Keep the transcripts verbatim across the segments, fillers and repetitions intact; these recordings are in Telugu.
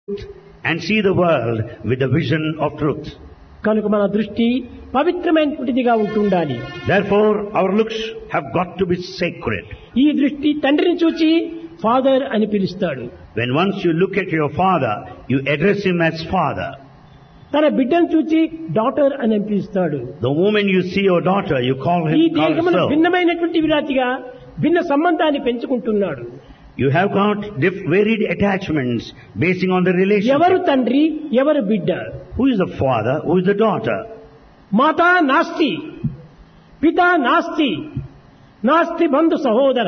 and see the world with the vision of truth. కనుక మన దృష్టి పవిత్రమైనటువంటిదిగా ఉంటుండాలి. Therefore, our looks have got to be sacred. ఈ దృష్టి తండ్రిని చూచి ఫాదర్ అని పిలుస్తాడు. When once you look at your father, you address him as father. తన బిడ్డను చూచి డాటర్ అని పిలుస్తాడు. The moment you see your daughter, you call ఈ him, call దేహమును her. భిన్నమైనటువంటి విరాతిగా భిన్న సంబంధాన్ని పెంచుకుంటున్నాడు. You have got diff- varied attachments basing on the ఎవరు relationship. తండ్రి ఎవరు బిడ్డ? Who is the father? Who is the daughter? మాతా నాస్తి, పితా నాస్తి, నాస్తి బంధు సహోదర,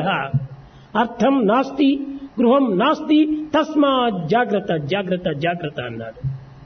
అర్థం నాస్తి, గృహం నాస్తి, తస్మా జాగ్రత్త జాగ్రత్త జాగ్రత్త అన్నాడు.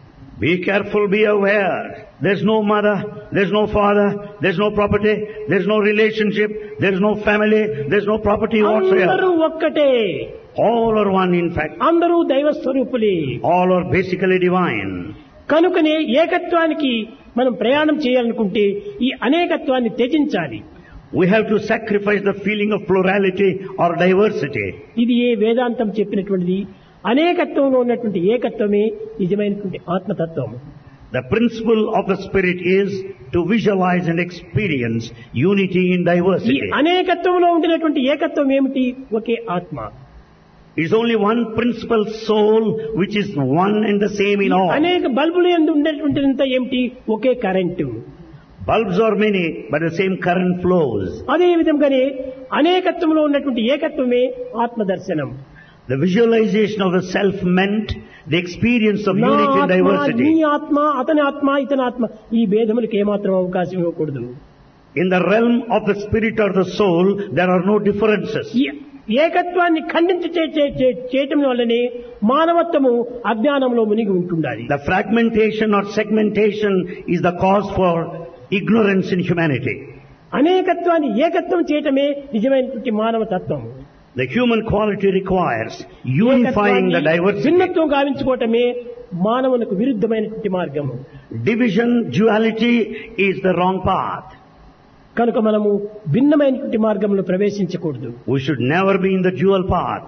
Be careful, be aware. There's no mother, there's no father, there's no property, there's no relationship, there's no family, there's no property అందరూ whatsoever. ఒక్కటే, All are one in fact. అందరూ దైవ స్వరూపులే. All are basically divine. కనుకనే ఏకత్వానికి మనం ప్రయాణం చేయాలనుకుంటే ఈ అనేకత్వాన్ని త్యజించాలి. We have to sacrifice the feeling of plurality or diversity. ఇది ఏ వేదాంతం చెప్పినటువంటిది. అనేకత్వంలో ఉన్నటువంటి ఏకత్వమే నిజమైనటువంటి ఆత్మతత్వం. The principle of the spirit is to visualize and experience unity in ఈ diversity. అనేకత్వంలో ఉండినటువంటి ఏకత్వం ఏమిటి? ఒకే ఆత్మ. It's only one principal soul which is one and the same in all. అనేక బల్బులు ఎందు ఉండేటువంటిదంతా ఏమిటి? ఒకే current. Bulbs are many, but the same current flows. అదే విధంగానే అనేకత్వంలో ఉన్నటువంటి ఏకత్వమే ఆత్మదర్శనం. The visualization of the self meant the experience of నా unity and ఆత్మ, నీ diversity. ఆత్మ, అతని ఆత్మ, ఇతని ఆత్మ, ఈ భేదములకు ఏమాత్రం అవకాశం ఇవ్వకూడదు. In the realm of the spirit or the soul, there are no differences. ఈ ఏకత్వాన్ని ఖండించి చే- చే- చే- చేయటం వల్లనే మానవత్వము అజ్ఞానంలో మునిగి ఉంటుండాలి. The fragmentation or segmentation is the cause for ignorance in humanity. అనేకత్వాన్ని ఏకత్వం చేయటమే నిజమైనటువంటి మానవ తత్వం. The human quality requires unifying the diversity. భిన్నత్వం గావించుకోవటమే మానవునికి విరుద్ధమైనటువంటి మార్గము. Division, duality is the wrong path. కనుక మనము భిన్నమైనటువంటి మార్గంలో ప్రవేశించకూడదు. We should never be in the dual path.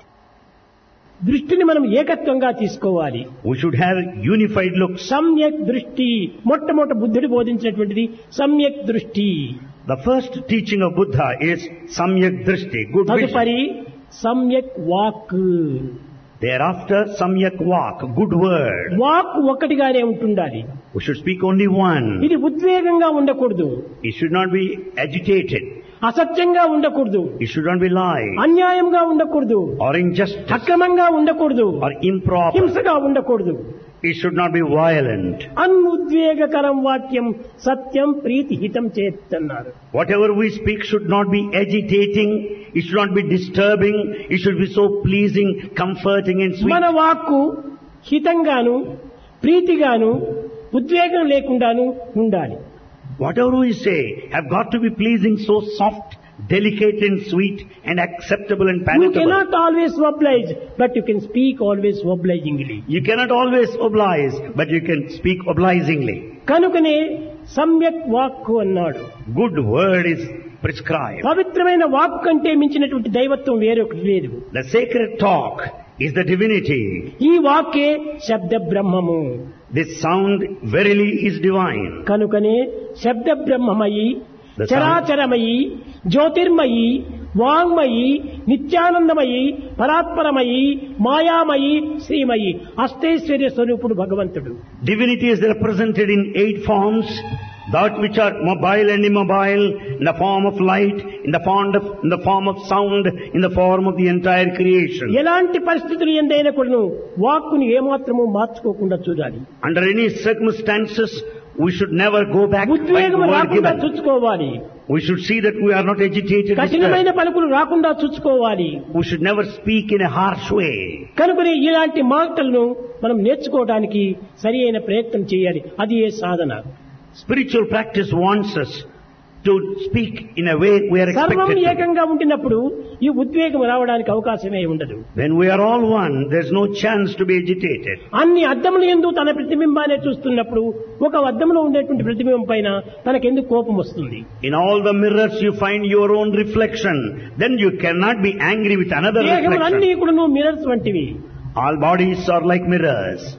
దృష్టిని మనం ఏకత్వంగా తీసుకోవాలి. We should have unified looks. సమ్యక్ దృష్టి, మొట్టమొదట బుద్ధుడు బోధించినటువంటిది సమ్యక్ దృష్టి. The first teaching of Buddha is Samyak Drishti, good vision. తదుపరి సమ్యక్ walk. Thereafter Samyak Vak, good word. Walk ఒక్కటిగానే ఉంటుండాలి. We should speak only one. ఇది ఉద్వేగంగా ఉండకూడదు, It should not be agitated. అసత్యంగా ఉండకూడదు, It should not be lying అన్యాయంగా ఉండకూడదు, or injustice అక్రమంగా ఉండకూడదు, or improper. హింసగా ఉండకూడదు. It should not be violent. అనుద్వేగకరం వాక్యం సత్యం ప్రీతి హితం చేస్తున్నారు. Whatever we speak should not be agitating. It should not be disturbing. It should be so pleasing, comforting and sweet. మన వాక్కు హితంగాను ప్రీతిగాను ఉద్వేగం లేకుండాను ఉండాలి. Whatever we say have got to be pleasing, so soft, delicate and sweet and acceptable and You palatable. cannot always oblige, but you can speak always obligingly. You cannot always oblige, but you can speak obligingly. కనుకనే సమ్యక్ వాక్కు అన్నాడు. Good word is prescribed. పవిత్రమైన వాక్కు కంటే మించినటువంటి దైవత్వం వేరొకటి లేదు. The sacred talk is the divinity. ఈ వాక్కే శబ్ద బ్రహ్మము. This sound verily is divine. కనుకనే శబ్ద బ్రహ్మమయి, The sound- చరాచరమయి, జ్యోతిర్మయి, వాంగ్మయి, నిత్యానందమయి, పరాత్పరమయి, మాయామయి, శ్రీమయి, అష్టైశ్వర్య స్వరూపుడు భగవంతుడు. Divinity is represented in eight forms, that which are mobile and immobile, in the form of light, in the form of, in the form of sound, in the form of the entire creation. ఎలాంటి పరిస్థితులు ఎందైనా కూడాను వాక్కుని ఏమాత్రము మార్చుకోకుండా చూడాలి. Under any circumstances, we should never go back by the ఉద్వేగం word రాకుండా given. చూసుకోవాలి. We should see that we are not agitated. కఠినమైన disturbed. పలుకులు రాకుండా చూసుకోవాలి. We should never speak in a harsh way. కనుకనే ఇలాంటి మాటలను మనం నేర్చుకోవడానికి సరి అయిన ప్రయత్నం చేయాలి. అది ఏ సాధన. Spiritual practice wants us to speak in a way we are సర్వం expected to. ఏకంగా ఉండినప్పుడు ఈ ఉద్వేగం రావడానికి అవకాశమే ఉండదు. When we are all one, there's no chance to be agitated. అన్ని అద్దములు యందు తన ప్రతిబింబాన్ని చూస్తున్నప్పుడు ఒక అద్దంలో ఉండేటువంటి ప్రతిబింబం పైన తనకెందుకు కోపం వస్తుంది? In all the mirrors you find your own reflection. Then you cannot be angry with another దేహములన్నీ reflection. కూడా మిరర్స్ వంటివి. All bodies are like mirrors.